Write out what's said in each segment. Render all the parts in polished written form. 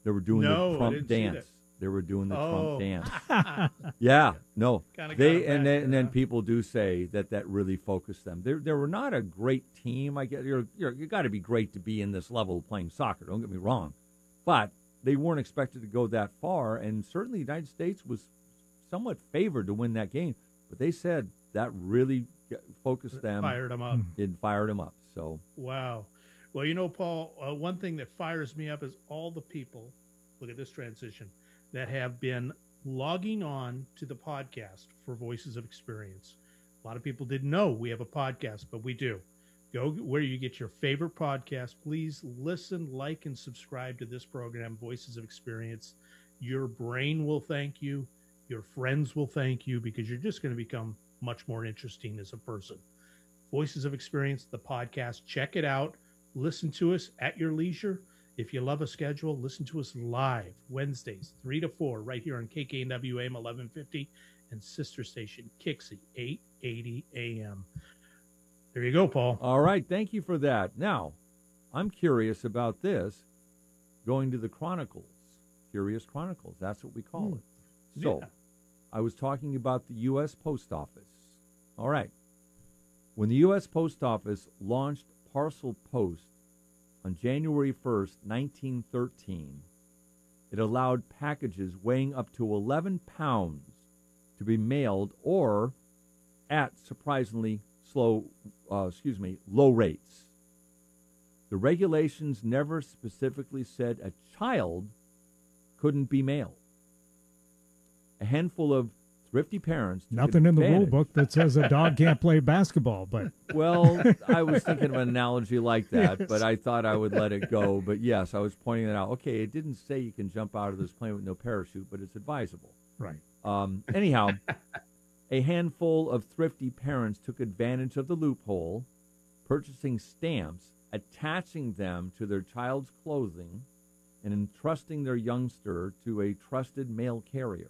They were doing the Trump dance. They were doing the Trump dance. Yeah, no. And then people do say that really focused them. They were not a great team. I guess you got to be great to be in this level of playing soccer. Don't get me wrong, but they weren't expected to go that far. And certainly, the United States was somewhat favored to win that game. But they said that really focused them. Fired them up. It fired them up. So wow. Well, Paul, one thing that fires me up is all the people. Look at this transition. That have been logging on to the podcast for Voices of Experience. A lot of people didn't know we have a podcast, but we do. Go where you get your favorite podcast. Please listen, like, and subscribe to this program, Voices of Experience. Your brain will thank you. Your friends will thank you because you're just going to become much more interesting as a person. Voices of Experience, the podcast. Check it out. Listen to us at your leisure. If you love a schedule, listen to us live Wednesdays, 3 to 4, right here on KKNW AM 1150 and sister station Kixie 880 AM. There you go, Paul. All right, thank you for that. Now, I'm curious about this, going to the Chronicles, Curious Chronicles. That's what we call it. So, I was talking about the U.S. Post Office. All right. When the U.S. Post Office launched Parcel Post on January 1st, 1913, it allowed packages weighing up to 11 pounds to be mailed or at surprisingly low rates. The regulations never specifically said a child couldn't be mailed. A handful of thrifty parents. Nothing in the rule book that says a dog can't play basketball, but well, I was thinking of an analogy like that, yes. But I thought I would let it go. But yes, I was pointing that out. Okay, it didn't say you can jump out of this plane with no parachute, but it's advisable. Right. Anyhow, a handful of thrifty parents took advantage of the loophole, purchasing stamps, attaching them to their child's clothing, and entrusting their youngster to a trusted mail carrier.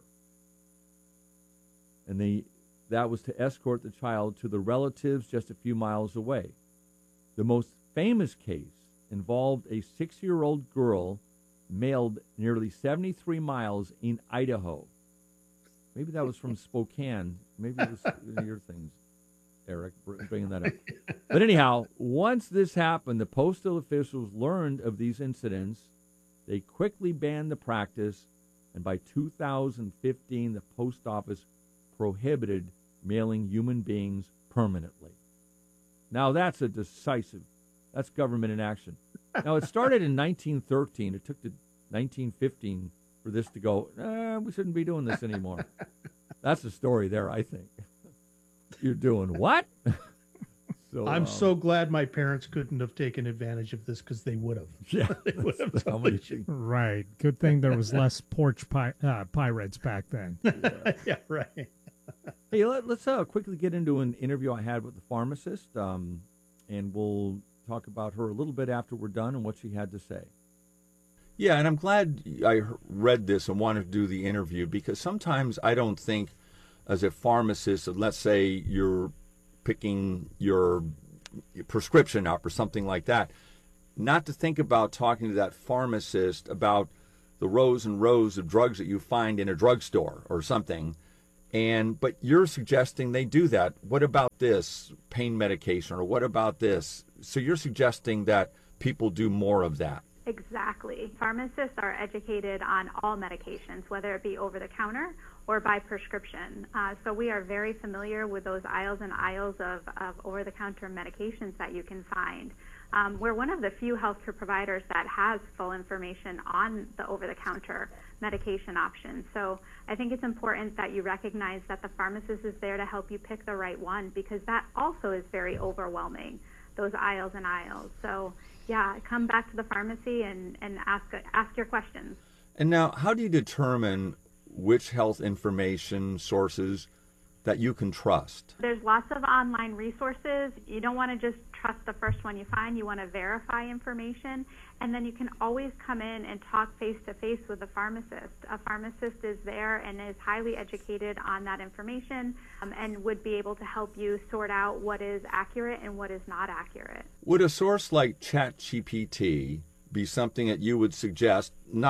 And that was to escort the child to the relatives just a few miles away. The most famous case involved a 6-year-old girl mailed nearly 73 miles in Idaho. Maybe that was from Spokane. Maybe it was your things, Eric, bringing that up. But anyhow, once this happened, the postal officials learned of these incidents. They quickly banned the practice, and by 2015, the post office prohibited mailing human beings permanently. Now that's that's government in action. Now it started in 1913. It took to 1915 for this to go, we shouldn't be doing this anymore. That's the story there, I think. You're doing what? I'm so glad my parents couldn't have taken advantage of this because they would have. Yeah, they would have. Right. Good thing there was less porch pirates back then. Yeah, right. Hey, let's quickly get into an interview I had with the pharmacist, and we'll talk about her a little bit after we're done and what she had to say. Yeah, and I'm glad I read this and wanted to do the interview because sometimes I don't think as a pharmacist, let's say you're picking your prescription up or something like that, not to think about talking to that pharmacist about the rows and rows of drugs that you find in a drugstore or something. But you're suggesting they do that. What about this pain medication or what about this? So you're suggesting that people do more of that. Exactly. Pharmacists are educated on all medications, whether it be over the counter or by prescription. So we are very familiar with those aisles and aisles of over-the-counter medications that you can find. We're one of the few healthcare providers that has full information on the over-the-counter medication options. So I think it's important that you recognize that the pharmacist is there to help you pick the right one because that also is very overwhelming, those aisles and aisles. So yeah, come back to the pharmacy and ask your questions. And now, how do you determine which health information sources that you can trust? There's lots of online resources. You don't want to just trust the first one you find. You want to verify information, and then you can always come in and talk face-to-face with a pharmacist. A pharmacist is there and is highly educated on that information and would be able to help you sort out what is accurate and what is not accurate. Would a source like ChatGPT be something that you would suggest, not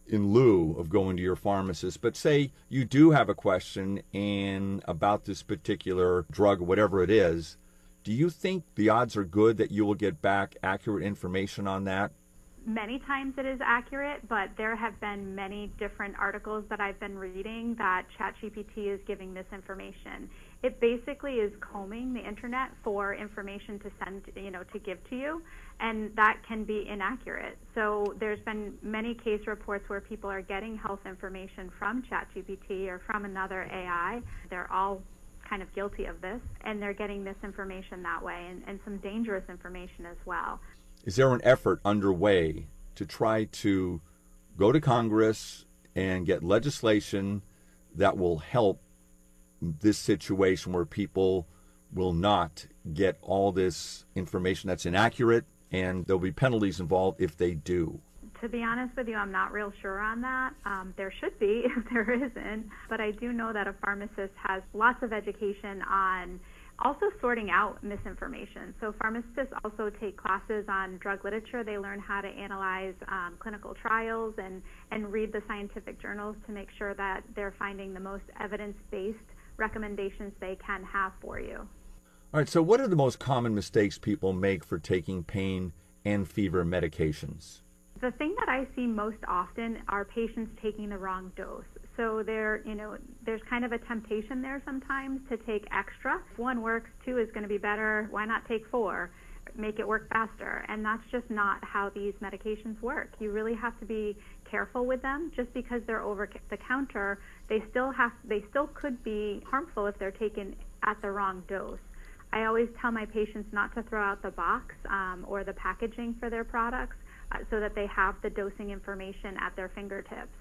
in lieu of going to your pharmacist. But say you do have a question and about this particular drug, whatever it is, do you think the odds are good that you will get back accurate information on that? Many times it is accurate, but there have been many different articles that I've been reading that ChatGPT is giving misinformation. It basically is combing the internet for information to send, to give to you, and that can be inaccurate. So there's been many case reports where people are getting health information from ChatGPT or from another AI. They're all kind of guilty of this, and they're getting misinformation that way, and some dangerous information as well. Is there an effort underway to try to go to Congress and get legislation that will help this situation where people will not get all this information that's inaccurate, and there'll be penalties involved if they do? To be honest with you, I'm not real sure on that. There should be if there isn't, but I do know that a pharmacist has lots of education on also sorting out misinformation. So pharmacists also take classes on drug literature. They learn how to analyze clinical trials and read the scientific journals to make sure that they're finding the most evidence-based recommendations they can have for you. All right, so what are the most common mistakes people make for taking pain and fever medications? The thing that I see most often are patients taking the wrong dose. So there's kind of a temptation there sometimes to take extra. If 1 works, 2 is going to be better. Why not take 4? Make it work faster. And that's just not how these medications work. You really have to be careful with them. Just because they're over the counter, they still could be harmful if they're taken at the wrong dose. I always tell my patients not to throw out the box or the packaging for their products so that they have the dosing information at their fingertips.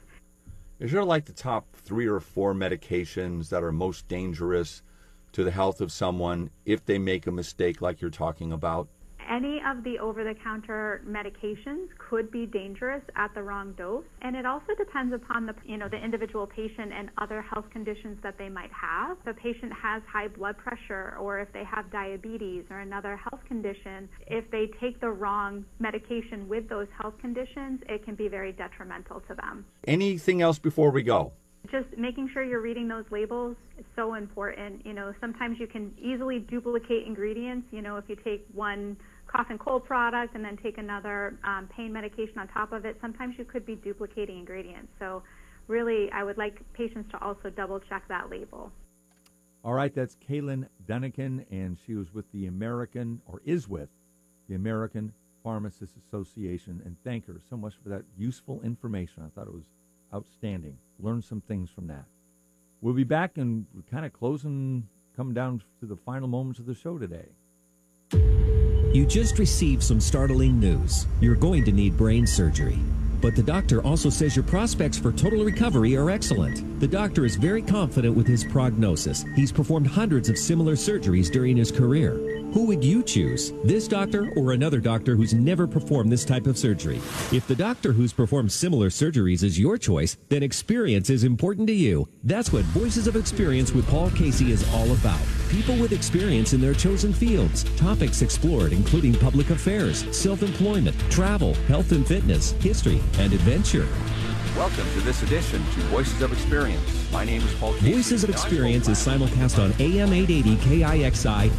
Is there like the top 3 or 4 medications that are most dangerous to the health of someone if they make a mistake like you're talking about? Any of the over-the-counter medications could be dangerous at the wrong dose, and it also depends upon the individual patient and other health conditions that they might have. If a patient has high blood pressure, or if they have diabetes or another health condition, if they take the wrong medication with those health conditions, it can be very detrimental to them. Anything else before we go? Just making sure you're reading those labels is so important. Sometimes you can easily duplicate ingredients. If you take one cough and cold product and then take another pain medication on top of it, sometimes you could be duplicating ingredients. So really, I would like patients to also double check that label. All right, that's Kaylin Dunnigan, and she was with the American Pharmacists Association, and thank her so much for that useful information. I thought it was outstanding. Learned some things from that. We'll be back and we're kind of coming down to the final moments of the show today. You just received some startling news. You're going to need brain surgery. But the doctor also says your prospects for total recovery are excellent. The doctor is very confident with his prognosis. He's performed hundreds of similar surgeries during his career. Who would you choose? This doctor or another doctor who's never performed this type of surgery? If the doctor who's performed similar surgeries is your choice, then experience is important to you. That's what Voices of Experience with Paul Casey is all about. People with experience in their chosen fields. Topics explored including public affairs, self-employment, travel, health and fitness, history, and adventure. Welcome to this edition to Voices of Experience. My name is Paul Casey. Voices of Experience is simulcast on AM 880 KIXI